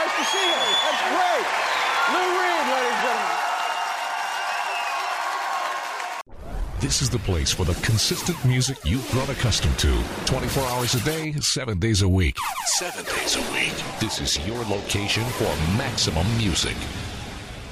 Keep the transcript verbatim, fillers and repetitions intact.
Nice to see you. That's great. Lou Reed, ladies and gentlemen. This is the place for the consistent music you've grown accustomed to. twenty-four hours a day, seven days a week. Seven days a week. This is your location for maximum music.